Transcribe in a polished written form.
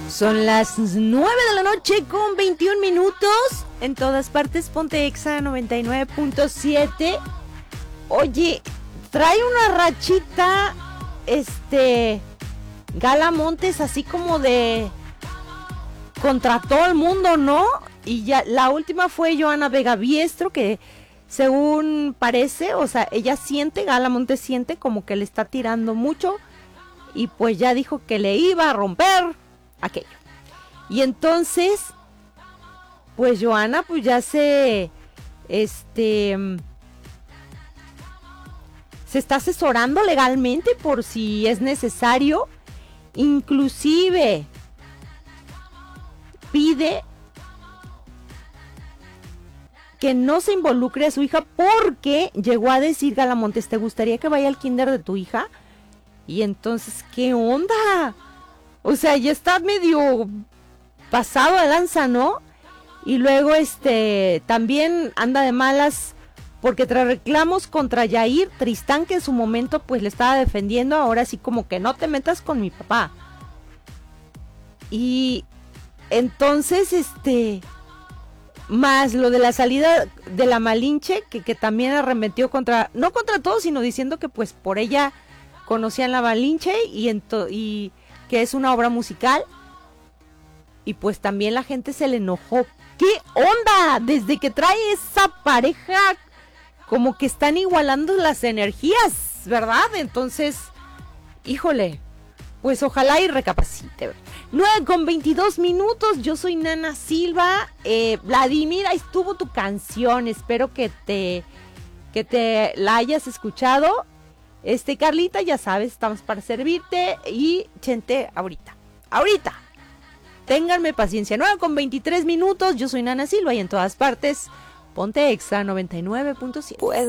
Son las 9 de la noche con 21 minutos. En todas partes, ponte Exa 99.7. Oye, trae una rachita, Gala Montes, así como de contra todo el mundo, ¿no? Y ya la última fue Johanna Vega Biestro, que según parece, o sea, ella siente, Gala Montes siente como que le está tirando mucho. Y pues ya dijo que le iba a romper aquello. Y entonces, pues Johanna pues ya se está asesorando legalmente por si es necesario. Inclusive pide que no se involucre a su hija porque llegó a decir Gala Montes, ¿te gustaría que vaya al kinder de tu hija? Y entonces, ¿qué onda? O sea, ya está medio pasado de lanza, ¿no? Y luego, también anda de malas porque tras reclamos contra Yair Tristán, que en su momento pues le estaba defendiendo, ahora sí como que no te metas con mi papá. Y entonces, más lo de la salida de la Malinche, que también arremetió contra, no contra todos, sino diciendo que pues por ella conocían la Malinche y que es una obra musical. Y pues también la gente se le enojó. ¿Qué onda? Desde que trae esa pareja, como que están igualando las energías, ¿verdad? Entonces, híjole, pues ojalá y recapacite. 9:22 minutos, yo soy Nana Silva. Vladimir, ahí estuvo tu canción, espero que te la hayas escuchado. Carlita, ya sabes, estamos para servirte. Y Chente, ahorita. Ténganme paciencia. 9:23 minutos, yo soy Nana Silva y en todas partes, ponte Exa 99.7.